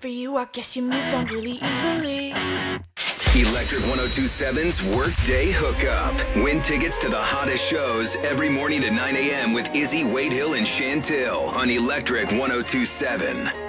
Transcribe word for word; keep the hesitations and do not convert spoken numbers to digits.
for you, I guess you moved on really easily. Electric ten twenty-seven's Workday Hookup. Win tickets to the hottest shows every morning at nine a.m. with Izzy, Wade Hill, and Chantil on Electric ten twenty-seven.